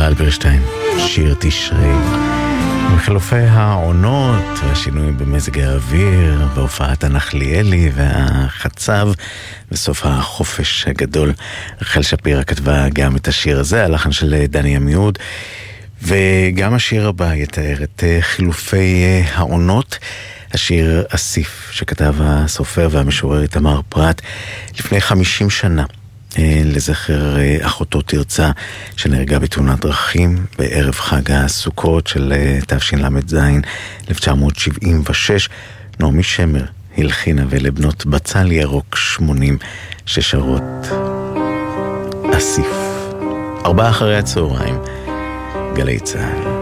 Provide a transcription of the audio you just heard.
אלברשטיין, שיר תשרי. מחילופי העונות והשינויים במזג האוויר והופעת הנחליאלי והחצב וסוף החופש הגדול. רחל שפירא כתבה גם את השיר הזה, הלחן של דני עמיהוד, וגם השיר הבא יתאר את חילופי העונות, השיר אסיף שכתב הסופר והמשורר איתמר פרת לפני 50 שנה לזכר אחותו תרצה שנהרגה בתאונת דרכים בערב חג הסוכות של תשל"ז 1976. נעמי שמר הלחינה, ולבנות בצל ירוק 80 ששרות אסיף. 4 אחרי הצהריים, גלי צהל.